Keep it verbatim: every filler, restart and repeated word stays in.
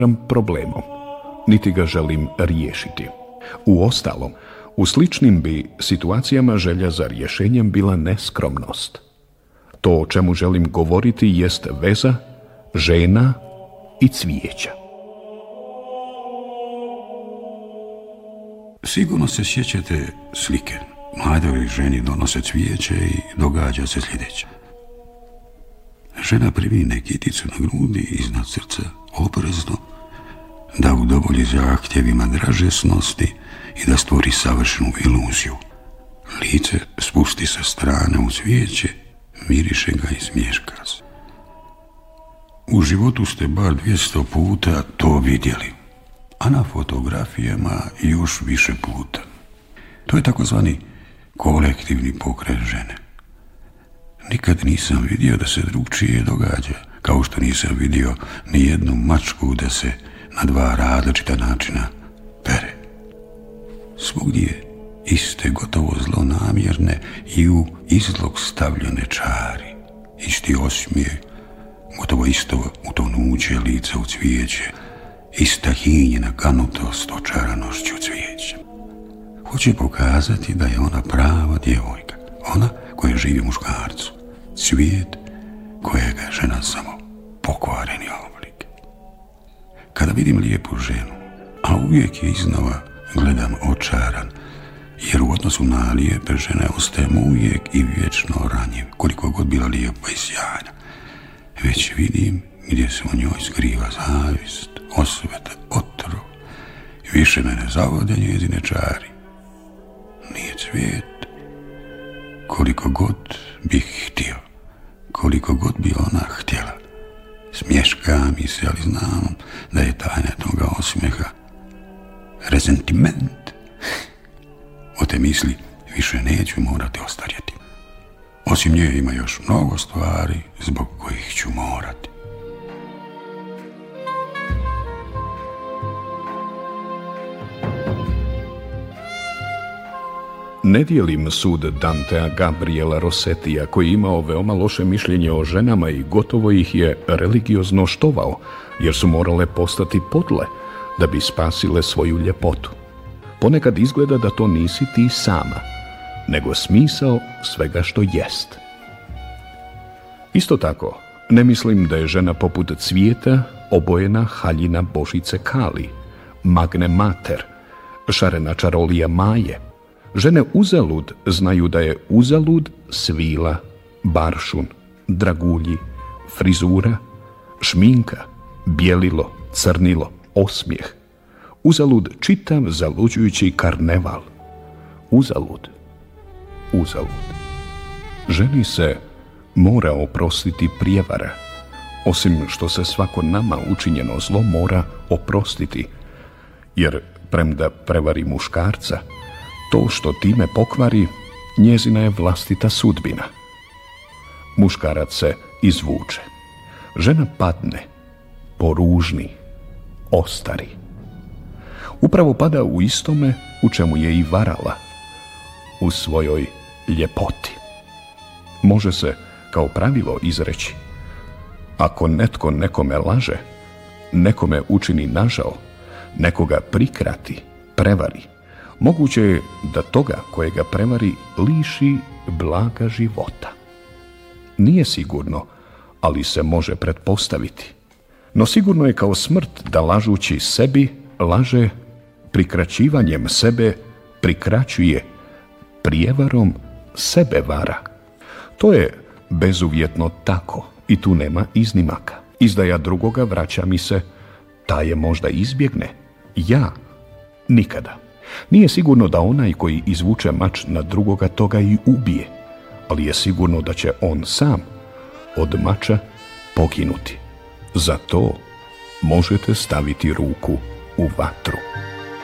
problemom, niti ga želim riješiti. Uostalom, u sličnim bi situacijama želja za rješenjem bila neskromnost. To o čemu želim govoriti jest veza žena i cvijeća. Sigurno se sjećate slike. Mladoj ženi donose cvijeće i događa se sljedeće. Žena privine kiticu na grudi iznad srca, oprezno, da udovolji zahtjevima dražesnosti i da stvori savršenu iluziju. Lice spusti sa strane u cvijeće, miriše ga i smješka se. U životu ste bar dvjesto puta to vidjeli, a na fotografijama još više puta. To je takozvani kolektivni pokret žene. Nikad nisam vidio da se drugčije događa, kao što nisam vidio ni jednu mačku da se na dva različita načina pere. Svugdje iste gotovo zlonamjerne i u izlog stavljene čari, isti osmijeh, gotovo isto utonuće lica u cvijeće, ista hinjena ganutost očaranošću cvijeća. Hoće pokazati da je ona prava djevojka, ona koja živi muškarcu, cvijet kojega žena samo pokvareni oblik. Kada vidim lijepu ženu, a uvijek je iznova gledam očaran, jer u odnosu na lijepe žene ostajem uvijek i vječno ranjiv, koliko god bila lijepa i sjajna. Već vidim gdje se u njoj skriva zavist, osveta, otrov. Više me ne zavode njezine čari. Nije cvijet, koliko god bih htio, koliko god bi ona htjela. Smješka mi se, ali znam da je tajna toga osmijeha rezentiment. O te misli više neću morati ostarjeti. Osim nje ima još mnogo stvari zbog kojih ću morati. Ne dijelim sud Dantea Gabriela Rossetija, koji je imao veoma loše mišljenje o ženama i gotovo ih je religiozno štovao, jer su morale postati podle da bi spasile svoju ljepotu. Ponekad izgleda da to nisi ti sama, nego smisao svega što jest. Isto tako, ne mislim da je žena poput cvijeta obojena haljina Božice Kali, Magne Mater, šarena čarolija Maje. Žene uzalud znaju da je uzalud svila, baršun, dragulji, frizura, šminka, bijelilo, crnilo, osmijeh. Uzalud čitav zaluđujući karneval. Uzalud, uzalud. Ženi se mora oprostiti prijevara, osim što se svako nama učinjeno zlo mora oprostiti, jer premda prevari muškarca, to što time pokvari, njezina je vlastita sudbina. Muškarac se izvuče. Žena padne, poružni, ostari. Upravo pada u istome u čemu je i varala, u svojoj ljepoti. Može se kao pravilo izreći: ako netko nekome laže, nekome učini nažao, nekoga prikrati, prevari, moguće je da toga kojega prevari liši blaga života. Nije sigurno, ali se može pretpostaviti. No sigurno je kao smrt da lažući sebi laže, prikraćivanjem sebe prikraćuje, prijevarom sebe vara. To je bezuvjetno tako i tu nema iznimaka. Izdaja drugoga vraća mi se, ta je možda izbjegne, ja nikada. Nije sigurno da onaj koji izvuče mač na drugoga toga i ubije, ali je sigurno da će on sam od mača poginuti. Za to možete staviti ruku u vatru.